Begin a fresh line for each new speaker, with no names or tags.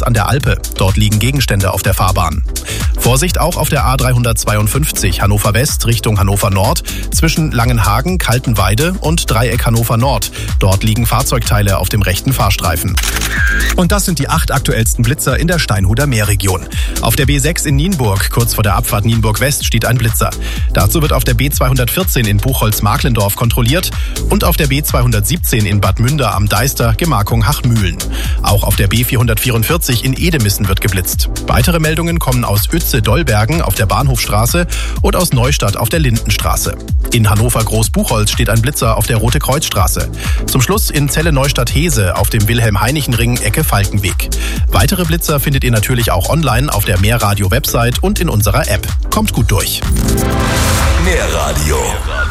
an der Alpe. Dort liegen Gegenstände auf der Fahrbahn. Vorsicht auch auf der A352 Hannover West Richtung Hannover Nord zwischen Langenhagen, Kaltenweide und Dreieck Hannover Nord. Dort liegen Fahrzeugteile auf dem rechten Fahrstreifen. Und das sind die 8 aktuellsten Blitzer in der Steinhuder Meerregion. Auf der B6 in Nienburg, kurz vor der Abfahrt Nienburg West, steht ein Blitzer. Dazu wird auf der B214 in Buchholz-Marklendorf kontrolliert und auf der B217 in Bad Münder am Deister Gemarkung Hachmühlen. Auch auf der B444 in Edemissen wird geblitzt. Weitere Meldungen kommen aus Uetze-Dolbergen auf der Bahnhofstraße und aus Neustadt auf der Lindenstraße. In Hannover Großbuchholz steht ein Blitzer auf der Rote-Kreuz-Straße. Zum Schluss in Celle-Neustadt-Hese auf dem Wilhelm-Heinichen-Ring Ecke Falkenweg. Weitere Blitzer findet ihr natürlich auch online auf der Mehrradio-Website und in unserer App. Kommt gut durch.
Mehrradio.